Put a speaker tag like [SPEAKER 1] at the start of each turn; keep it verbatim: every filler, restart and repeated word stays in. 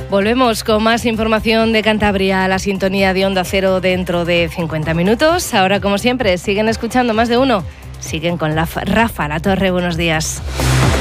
[SPEAKER 1] Volvemos con más información de Cantabria a la sintonía de Onda Cero dentro de cincuenta minutos. Ahora, como siempre, siguen escuchando Más de Uno. Siguen con la Rafa La Torre. Buenos días.